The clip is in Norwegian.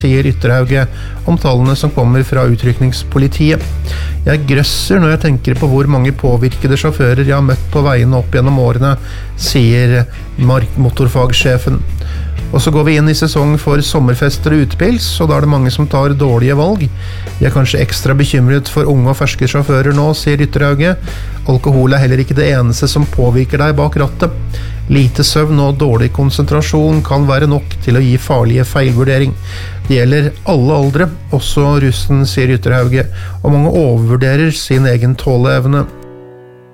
sier Ytterhauge om tallene som kommer fra utrykningspolitiet. Jeg grøsser når jeg tenker på hvor mange påvirkede sjåfører jeg har møtt på veien opp gjennom årene, sier motorfagsjefen. Og så går vi inn i sesong for sommerfester og utepils, og da er det mange som tar dårlige valg. Vi er kanskje ekstra bekymret for unge og ferske sjåfører nå, sier Ytterhauge. Alkohol er heller ikke det eneste som påvirker deg bak rattet. Lite søvn og dårlig konsentrasjon kan være nok til å gi farlige feilvurdering. Det gjelder alle aldre, også russen, sier Ytterhauge, og mange overvurderer sin egen tåleevne.